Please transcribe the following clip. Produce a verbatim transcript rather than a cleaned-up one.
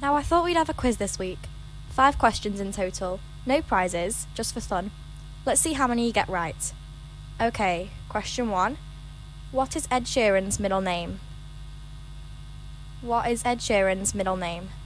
Now I thought we'd have a quiz this week. Five questions in total. No prizes, just for fun. Let's see how many you get right. Okay, question one. What is Ed Sheeran's middle name? What is Ed Sheeran's middle name?